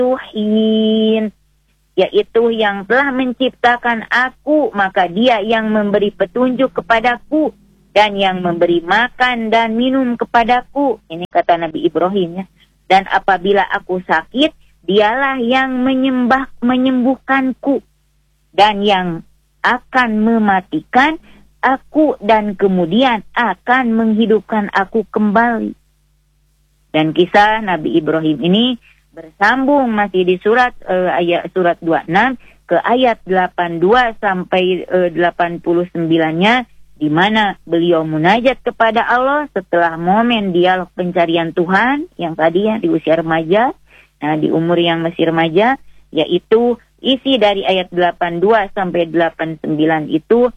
tuhin, yaitu yang telah menciptakan aku, maka dia yang memberi petunjuk kepadaku dan yang memberi makan dan minum kepadaku. Ini kata Nabi Ibrahim ya. Dan apabila aku sakit, dialah yang menyembuhkanku dan yang akan mematikan aku dan kemudian akan menghidupkan aku kembali. Dan kisah Nabi Ibrahim ini bersambung masih di surat 26 ke ayat 82 sampai 89-nya, di mana beliau munajat kepada Allah setelah momen dialog pencarian Tuhan yang tadi ya di usia remaja, nah di umur yang masih remaja, yaitu isi dari ayat 82 sampai 89 itu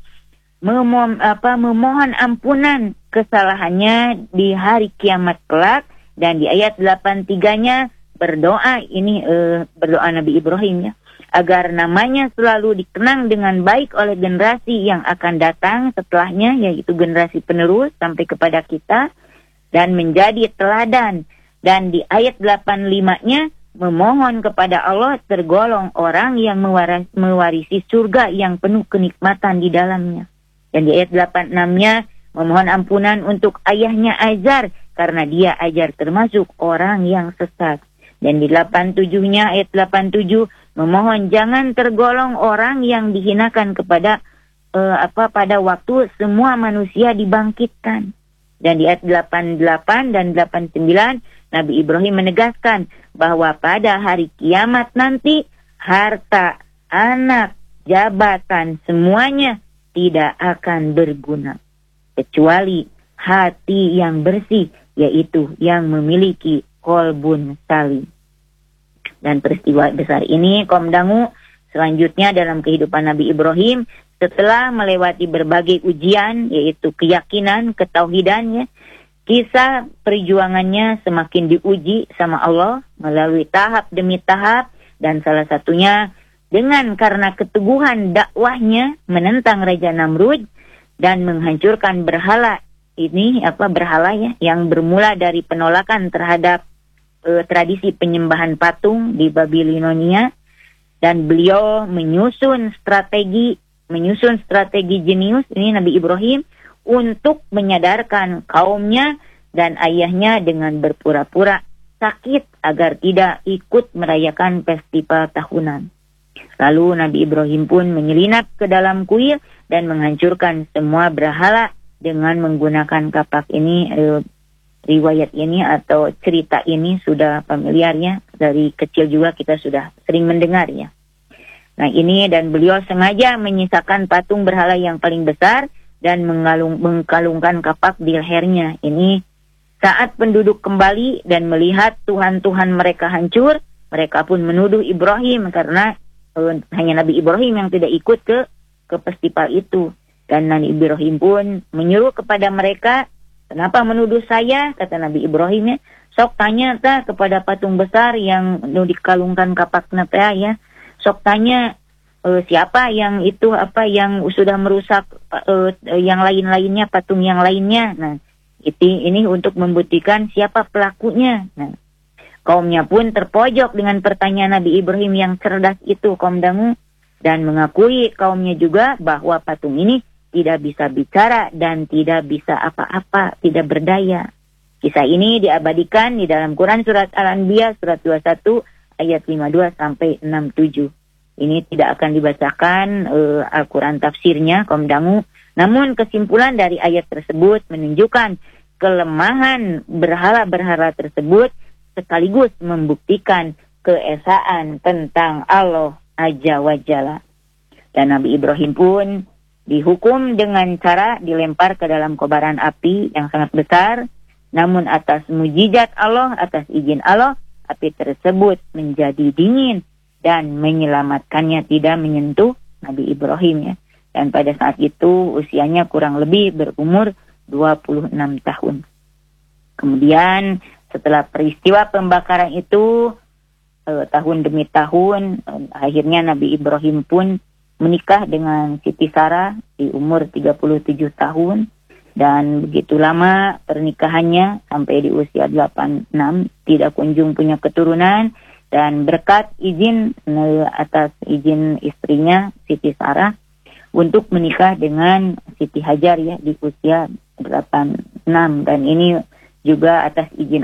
memohon ampunan kesalahannya di hari kiamat kelak, dan di ayat 83-nya berdoa, ini berdoa Nabi Ibrahim ya, agar namanya selalu dikenang dengan baik oleh generasi yang akan datang setelahnya, yaitu generasi penerus sampai kepada kita, dan menjadi teladan. Dan di ayat 85-nya memohon kepada Allah tergolong orang yang mewarisi surga yang penuh kenikmatan di dalamnya. Dan di ayat 86-nya memohon ampunan untuk ayahnya Azar, karena dia Azar termasuk orang yang sesat. Dan di 87-nya, ayat 87, memohon jangan tergolong orang yang dihinakan kepada pada waktu semua manusia dibangkitkan. Dan di ayat 88 dan 89, Nabi Ibrahim menegaskan bahwa pada hari kiamat nanti, harta, anak, jabatan, semuanya tidak akan berguna, kecuali hati yang bersih, yaitu yang memiliki qalbun salim. Dan peristiwa besar ini, kaum dangu, selanjutnya dalam kehidupan Nabi Ibrahim, setelah melewati berbagai ujian, yaitu keyakinan, ketauhidannya, kisah perjuangannya semakin diuji sama Allah melalui tahap demi tahap, dan salah satunya dengan karena keteguhan dakwahnya menentang Raja Namrud dan menghancurkan berhala. Ini berhala ya, yang bermula dari penolakan terhadap tradisi penyembahan patung di Babilonia, dan beliau menyusun strategi jenius ini Nabi Ibrahim untuk menyadarkan kaumnya dan ayahnya dengan berpura-pura sakit agar tidak ikut merayakan festival tahunan. Lalu Nabi Ibrahim pun menyelinap ke dalam kuil dan menghancurkan semua berhala dengan menggunakan kapak ini. Riwayat ini atau cerita ini sudah familiar ya, dari kecil juga kita sudah sering mendengarnya. Nah ini, dan beliau sengaja menyisakan patung berhala yang paling besar dan mengkalungkan kapak di lehernya. Ini saat penduduk kembali dan melihat Tuhan-Tuhan mereka hancur, mereka pun menuduh Ibrahim karena hanya Nabi Ibrahim yang tidak ikut ke festival itu. Dan Nabi Ibrahim pun menyuruh kepada mereka, kenapa menuduh saya? Kata Nabi Ibrahim ya, sok tanya kepada patung besar yang dikalungkan kapak napa ya. Sok tanya siapa yang itu yang sudah merusak yang lain-lainnya, patung yang lainnya. Nah, ini untuk membuktikan siapa pelakunya. Nah, kaumnya pun terpojok dengan pertanyaan Nabi Ibrahim yang cerdas itu, kaum dangu, dan mengakui kaumnya juga bahwa patung ini tidak bisa bicara dan tidak bisa apa-apa, tidak berdaya. Kisah ini diabadikan di dalam Quran surat Al-Anbiya surat 21 ayat 52 sampai 67. Ini tidak akan dibacakan Al-Quran tafsirnya, kaum dangu. Namun kesimpulan dari ayat tersebut menunjukkan kelemahan berhala-berhala tersebut sekaligus membuktikan keesaan tentang Allah Azza wa Jalla. Dan Nabi Ibrahim pun dihukum dengan cara dilempar ke dalam kobaran api yang sangat besar. Namun atas mujizat Allah, atas izin Allah, api tersebut menjadi dingin dan menyelamatkannya, tidak menyentuh Nabi Ibrahim ya. Dan pada saat itu usianya kurang lebih berumur 26 tahun. Kemudian setelah peristiwa pembakaran itu, tahun demi tahun, akhirnya Nabi Ibrahim pun menikah dengan Siti Sarah di umur 37 tahun. Dan begitu lama pernikahannya sampai di usia 86, tidak kunjung punya keturunan. dan berkat izin atas izin istrinya Siti Sarah untuk menikah dengan Siti Hajar ya di usia 86, dan ini juga atas izin